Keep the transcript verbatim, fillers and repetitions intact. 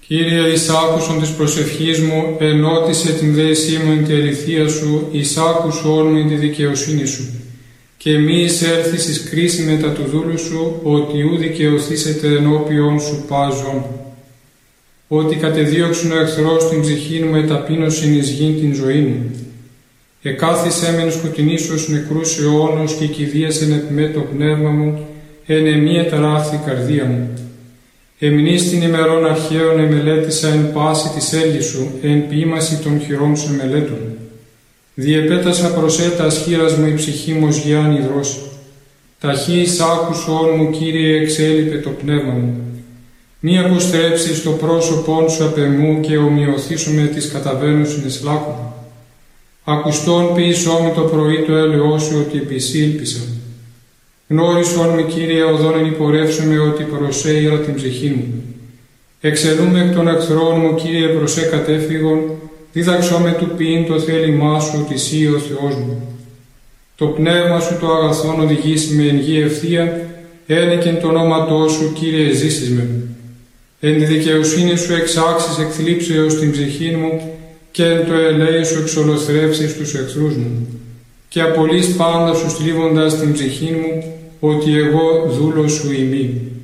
Κύριε, εις άκουσον της προσευχής μου, ενώτισε την δέσή μου εν τη αληθεία σου, εις άκουσον μου εν τη δικαιοσύνη σου. Και μη εισέλθεις εις κρίση μετά του δούλου σου, ότι ου δικαιωθήσετε ενώπιον σου πάζον. Ότι κατεδίωξουν ο εχθρός την ψυχή μου με ταπείνωσιν εις γην την ζωή μου. Εκάθισέ μεν σκοτεινής ως νεκρούς αιώνος και κηδίασεν επ' με το πνεύμα μου, εν εμή εταράχθη καρδία μου. Εμνείς την ημερών αρχαίων εμελέτησα εν πάση της έλγης σου, εν ποίημαση των χειρών σου εμελέτων. Διεπέτασα προσέτας χείρας μου η ψυχή μου ως γιάννη δρόση. Ταχύς άκουσον μου, Κύριε, εξέλιπε το πνεύμα μου. Μη αποστρέψεις το πρόσωπόν σου απ' εμού και ομοιωθήσουμε τις καταβαίνουσιν εις λάκκου. Ακουστόν ποιησό με το πρωί το έλεος σου, ότι επί σύ ήλπισα. Γνώρισον με, Κύριε, οδόν εν υπορεύσομαι, ότι προσέειρα την ψυχή μου. Εξελούμε εκ των εχθρών μου, Κύριε, προσέ κατέφυγον, δίδαξό με του ποιήν το θέλημά σου, ότι σύ ο Θεός μου. Το πνεύμα σου το αγαθόν οδηγήσει με εν γη ευθεία, ένεκεν το ονόματό σου, Κύριε, ζήσεις με. Εν τη δικαιοσύνη σου εξάξεις εκ θλίψεως την ψυχή μου, και εν το ελέη σου εξολοθρεύσεις τους εχθρούς μου. Και απολύς πάντα σου στρίβοντας την ψυχή μου, ότι εγώ δούλος σου ημί.